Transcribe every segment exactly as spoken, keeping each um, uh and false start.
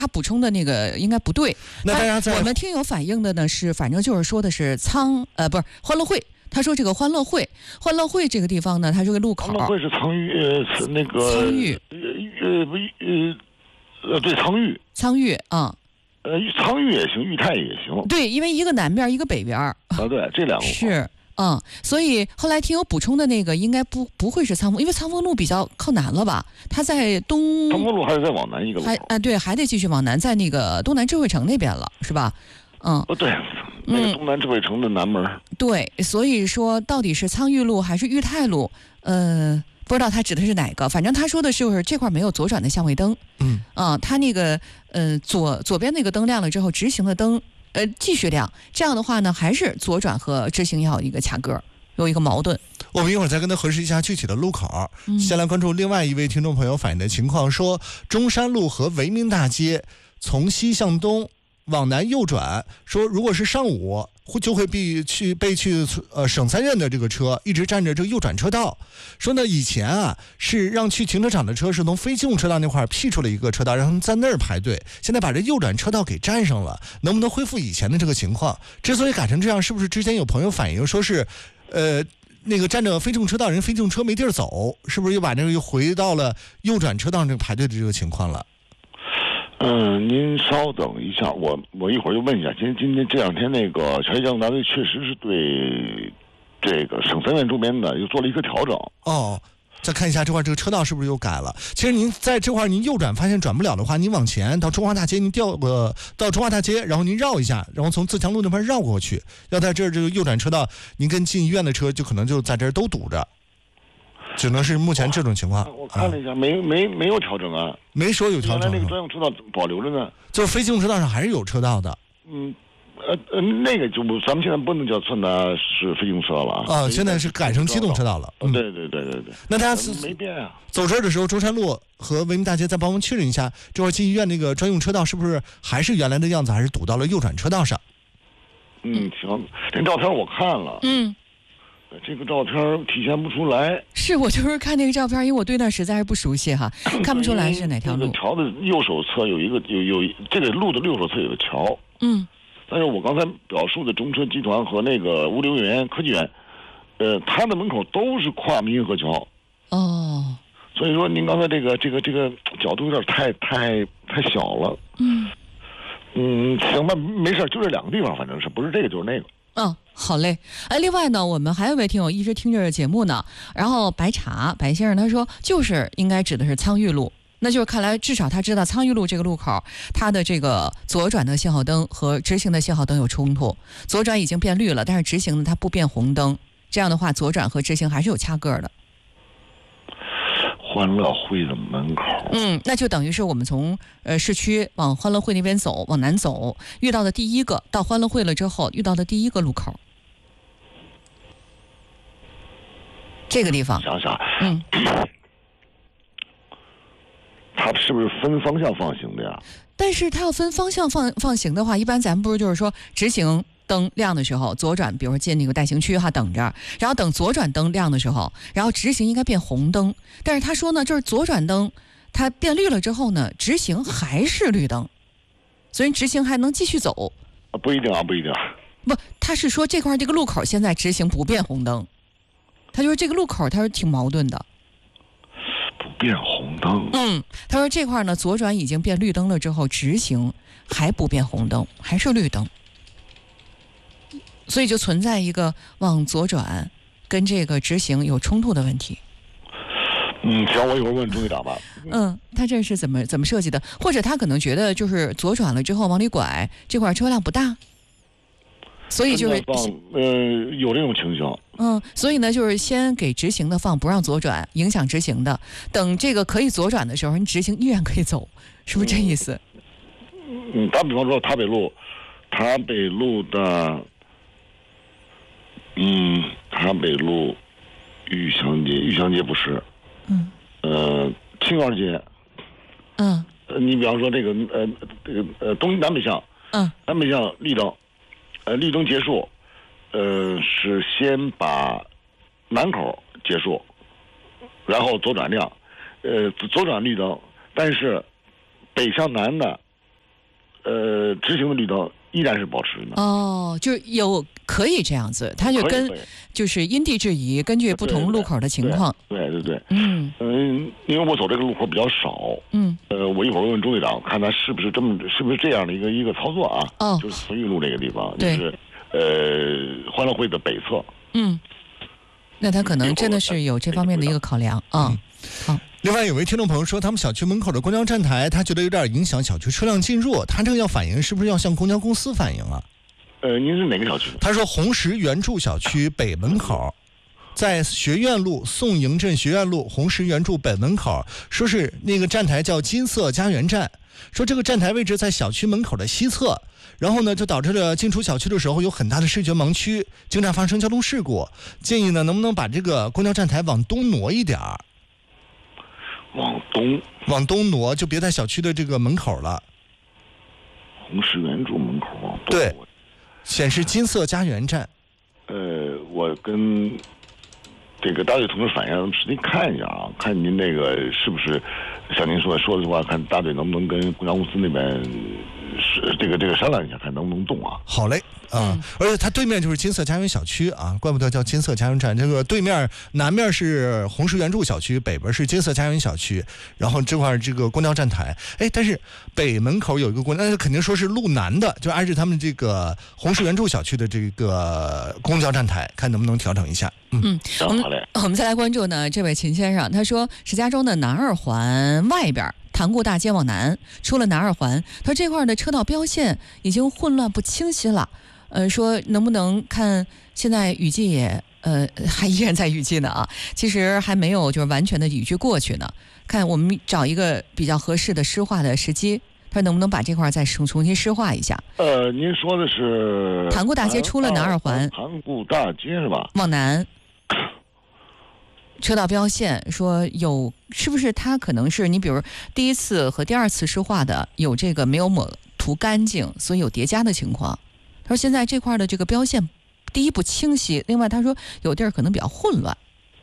他补充的那个应该不对。 那大家在我们听友反映的呢是，反正就是说的是苍呃不是欢乐会。他说这个欢乐会，欢乐会这个地方呢，它是个路口。 欢乐会是苍玉呃那个苍玉呃呃不呃呃对苍玉苍玉啊。 呃，苍玉也行，裕泰也行。 对，因为一个南边，一个北边。啊， 对，这两个是，嗯，所以后来听友补充的那个应该不不会是苍峰，因为苍峰路比较靠南了吧？它在东。 苍峰路还是再往南一个路口。 还啊，对，还得继续往南，在那个东南智慧城那边了，是吧？嗯。 哦，对，那个东南智慧城的南门。 嗯、对，所以说到底是苍玉路还是裕泰路？呃。不知道他指的是哪个，反正他说的是这块没有左转的相位灯。 嗯啊，他那个呃左左边那个灯亮了之后，直行的灯呃继续亮，这样的话呢，还是左转和直行要一个卡格，有一个矛盾。 我们一会儿再跟他核实一下具体的路口。 嗯、 先来关注另外一位听众朋友反映的情况，说中山路和维明大街从西向东往南右转，说如果是上午就会被去被去呃省三院的这个车一直占着这个右转车道。说呢，以前啊是让去停车场的车是从非机动车道那块辟出了一个车道，让他们在那儿排队。现在把这右转车道给占上了，能不能恢复以前的这个情况？之所以改成这样，是不是之前有朋友反映说是，呃，那个占着非机动车道人非机动车没地儿走，是不是又把这个又回到了右转车道这个排队的这个情况了？ 嗯，您稍等一下，我我一会儿就问一下。今今天这两天那个乔家交通大队确实是对这个省三院周边的又做了一个调整。 哦，再看一下这块这个车道是不是又改了？其实您在这块您右转发现转不了的话，您往前到中华大街，您调呃到中华大街，然后您绕一下，然后从自强路那边绕过去。要在这儿这个右转车道，您跟进医院的车就可能就在这儿都堵着。只能是目前这种情况。 我看了一下，啊、没没没有调整啊， 没说有调整。 原来那个专用车道保留着呢， 就是非机动车道上还是有车道的。 嗯，呃呃，那个就咱们现在不能叫算它是非机动车道了啊。 啊，现在是改成机动车道了。 嗯、对对对对对。 那大家没变啊。 走这儿的时候，中山路和维明大街再帮我们确认一下，这会儿进医院那个专用车道是不是还是原来的样子，还是堵到了右转车道上？ 嗯，行，这照片我看了。 嗯。 这个照片体现不出来， 是我就是看那个照片，因为我对那实在是不熟悉哈，看不出来是哪条路。 桥的右手侧有一个有有这个路的右手侧有个桥， 嗯， 但是我刚才表述的中车集团和那个物流园、科技园，呃，它的门口都是跨民运河桥。 哦， 所以说您刚才这个这个这个角度有点太太太小了。 嗯嗯，行吧，没事，就这两个地方，反正是不是这个就是那个。 嗯，好嘞。哎，另外呢，我们还有位听友一直听着节目呢，然后白茶白先生他说，就是应该指的是苍玉路，那就是看来至少他知道苍玉路这个路口，它的这个左转的信号灯和直行的信号灯有冲突，左转已经变绿了，但是直行呢它不变红灯，这样的话左转和直行还是有掐个的。 欢乐会的门口， 嗯，那就等于是我们从呃市区往欢乐会那边走，往南走，遇到的第一个到欢乐会了之后遇到的第一个路口，这个地方。 想想， 嗯， 它是不是分方向放行的呀？ 但是它要分方向放放行的话，一般咱们不是就是说直行灯亮的时候左转，比如说进那个待行区哈等着，然后等左转灯亮的时候，然后直行应该变红灯。但是他说呢，就是左转灯它变绿了之后呢，直行还是绿灯，所以直行还能继续走。 啊，不一定啊，不一定。 不，他是说这块这个路口现在直行不变红灯，他就是这个路口他是挺矛盾的。 不变红灯。 嗯，他说这块呢左转已经变绿灯了之后，直行还不变红灯，还是绿灯。所以就存在一个往左转跟这个直行有冲突的问题。 嗯，行，我一会儿问钟队长吧。 嗯，他这是怎么怎么设计的？或者他可能觉得就是左转了之后往里拐，这块车辆不大，所以就是呃有这种情形。 嗯，所以呢就是先给直行的放，不让左转，影响直行的。等这个可以左转的时候，你直行依然可以走，是不是这意思？ 嗯，打比方说塔北路，塔北路的。嗯，塔北路、玉祥街，玉祥街不是， 嗯， 呃，清园街， 嗯， 呃，你比方说这个，呃，这个，呃，东南北向， 嗯， 南北向绿灯，呃，绿灯结束，呃，是先把南口结束，然后左转亮，呃，左转绿灯，但是北向南的呃，直行的绿灯依然是保持的。 哦，就是有可以这样子，它就跟就是因地制宜，根据不同路口的情况。 对对 对, 对, 对， 嗯嗯，因为我走这个路口比较少， 嗯， 呃，我一会儿问问中队长，看他是不是这么是不是这样的一个一个操作啊？ 哦， 就是从玉路这个地方，就是呃欢乐汇的北侧。 嗯，那他可能真的是有这方面的一个考量啊。嗯、好。 另外有位听众朋友说，他们小区门口的公交站台，他觉得有点影响小区车辆进入，他这个要反映，是不是要向公交公司反映啊？ 呃，您是哪个小区？ 他说红石原著小区北门口，在学院路宋营镇学院路红石原著北门口，说是那个站台叫金色家园站，说这个站台位置在小区门口的西侧，然后呢就导致了进出小区的时候有很大的视觉盲区，经常发生交通事故。建议呢能不能把这个公交站台往东挪一点儿？ 往东， 往东挪，就别在小区的这个门口了。 红石原著门口往东。 对，显示金色家园站。 呃，我跟这个大队同志反映，实际看一下啊，看您那个是不是像您说说的话，看大队能不能跟公交公司那边是这个这个商量一下，看能不能动啊。 好嘞。啊、嗯，而且它对面就是金色家园小区啊，怪不得叫金色家园站。这个对面南面是红石原著小区，北边是金色家园小区，然后这块这个公交站台，哎，但是北门口有一个公交，那肯定说是路南的，就挨着他们这个红石原著小区的这个公交站台，看能不能调整一下。 嗯，嗯我们我们再来关注呢，这位秦先生，他说石家庄的南二环外边。塘沽大街往南，出了南二环，他说这块的车道标线已经混乱不清晰了。呃，说能不能看现在雨季也呃还依然在雨季呢啊，其实还没有就是完全的雨季过去呢。看我们找一个比较合适的湿化的时机，他说能不能把这块再重重新湿化一下？ 呃，您说的是塘沽大街出了南二环， 塘沽大街是吧？ 往南。车道标线说有，是不是它可能是你比如第一次和第二次湿化的有这个没有抹涂干净，所以有叠加的情况。他说现在这块的这个标线第一不清晰，另外他说有地儿可能比较混乱。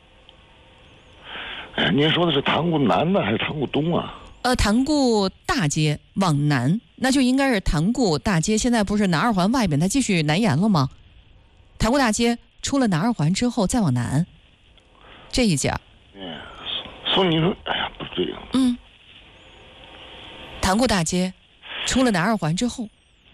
哎，您说的是塘沽南的还是塘沽东啊？ 呃，塘沽大街往南，那就应该是塘沽大街。现在不是南二环外边它继续南延了吗？塘沽大街出了南二环之后再往南。这一家， 嗯，所以你说，哎呀，不对。 嗯，塘沽大街出了南二环之后，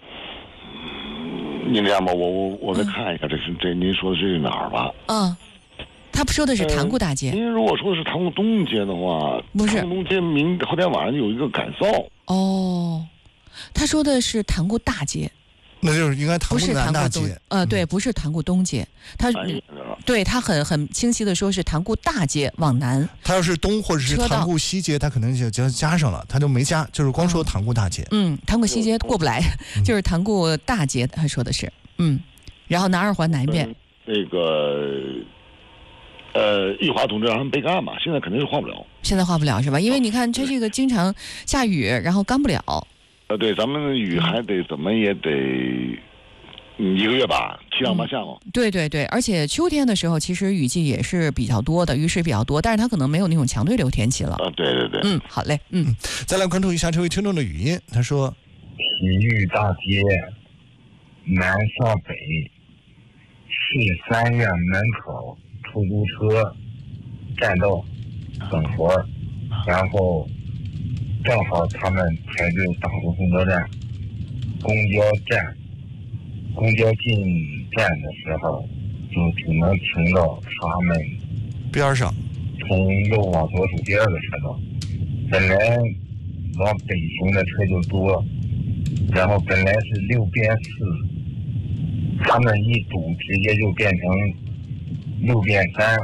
您这样吧，我我我再看一下，这是这您说的是哪儿吧？ 嗯，他不说的是塘沽大街。 呃、您如果说的是塘沽东街的话， 不是， 塘沽东街明后天晚上就有一个改造。 哦，他说的是塘沽大街。 那就是应该塘沽南大街， 呃，对，不是塘沽东街，他、嗯、对他很很清晰的说是塘沽大街往南。 他要是东或者是塘沽西街，他可能就就加上了，他就没加，就是光说塘沽大街。 嗯，塘沽西街过不来，嗯、就是塘沽大街，他说的是，嗯，然后南二环南边、 嗯、那个呃，易华同志让他们备干嘛，现在肯定是换不了， 现在换不了是吧？因为你看他这个经常下雨，然后干不了。 呃，对，咱们雨还得怎么也得一个月吧，七上八下嘛、 嗯。对对对，而且秋天的时候，其实雨季也是比较多的，雨水比较多，但是它可能没有那种强对流天气了。 啊，对对对。 嗯，好嘞，嗯， 再来关注一下这位听众的语音，他说： 体育大街南向北，市三院门口出租车占道等活，然后。正好他们排队打入公交站，公交站，公交进站的时候，就只能停到他们边上， 从右往左走第二个车道。本来往北行的车就多，然后本来是六边四，他们一堵直接就变成六边三，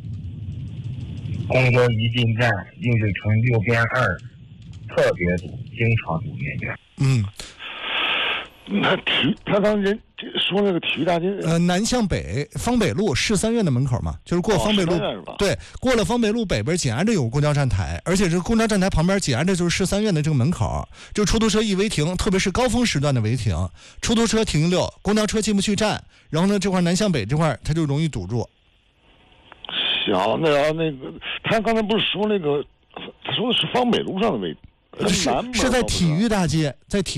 公交一进站又就成六边二。特别堵，经常堵那边。 嗯， 那体他刚人说那个体育大街， 呃，南向北，方北路市三院的门口嘛，就是过方北路， 哦、 对，过了方北路北边紧挨着有公交站台，而且这公交站台旁边紧挨着就是市三院的这个门口，就出租车一违停，特别是高峰时段的违停，出租车停溜，公交车进不去站，然后呢，这块南向北这块它就容易堵住。 行，那然后那个他刚才不是说那个，他说的是方北路上的位置。 是是在体育大街，在体